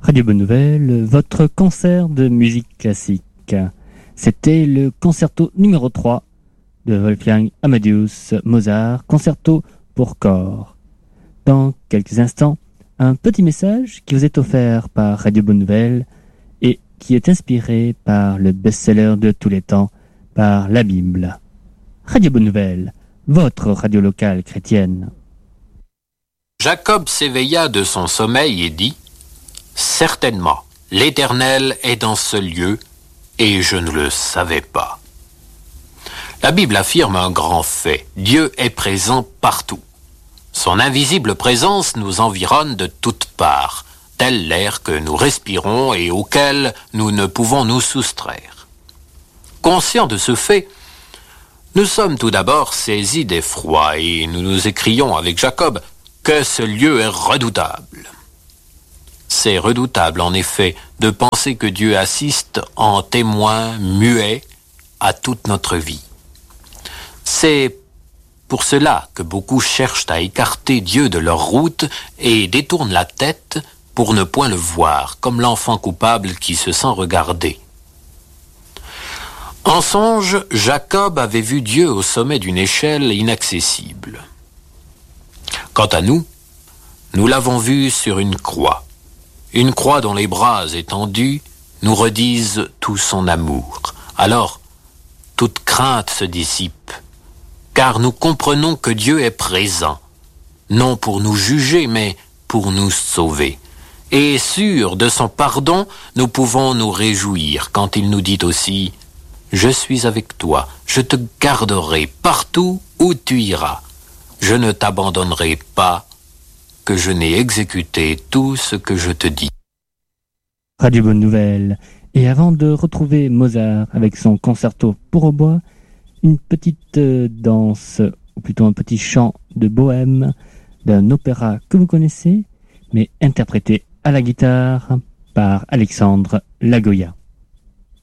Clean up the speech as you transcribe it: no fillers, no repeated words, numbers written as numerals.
Radio Bonne Nouvelle, votre concert de musique classique. C'était le concerto numéro 3 de Wolfgang Amadeus Mozart, concerto pour corps. Dans quelques instants, un petit message qui vous est offert par Radio Bonne Nouvelle et qui est inspiré par le best-seller de tous les temps, par la Bible. Radio Bonne Nouvelle, votre radio locale chrétienne. Jacob s'éveilla de son sommeil et dit : Certainement, l'Éternel est dans ce lieu, et je ne le savais pas. La Bible affirme un grand fait. Dieu est présent partout. Son invisible présence nous environne de toutes parts, tel l'air que nous respirons et auquel nous ne pouvons nous soustraire. Conscients de ce fait, nous sommes tout d'abord saisis d'effroi et nous nous écrions avec Jacob que ce lieu est redoutable. C'est redoutable, en effet, de penser que Dieu assiste en témoin muet à toute notre vie. C'est pour cela que beaucoup cherchent à écarter Dieu de leur route et détournent la tête pour ne point le voir, comme l'enfant coupable qui se sent regardé. En songe, Jacob avait vu Dieu au sommet d'une échelle inaccessible. Quant à nous, nous l'avons vu sur une croix dont les bras étendus nous redisent tout son amour. Alors, toute crainte se dissipe, car nous comprenons que Dieu est présent, non pour nous juger, mais pour nous sauver. Et sûrs de son pardon, nous pouvons nous réjouir quand il nous dit aussi : Je suis avec toi, je te garderai partout où tu iras. Je ne t'abandonnerai pas, que je n'ai exécuté tout ce que je te dis. Radio Bonne Nouvelle. Et avant de retrouver Mozart avec son concerto pour hautbois, une petite danse, ou plutôt un petit chant de bohème d'un opéra que vous connaissez, mais interprété à la guitare par Alexandre Lagoya.